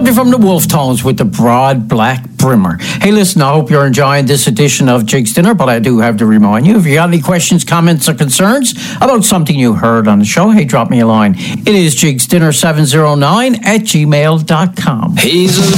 Something from the Wolf Tones with the broad black brimmer. Hey, listen, I hope you're enjoying this edition of Jig's Dinner, but I do have to remind you, if you got any questions, comments, or concerns about something you heard on the show, hey, drop me a line. It is jigsdinner709 at gmail.com. He's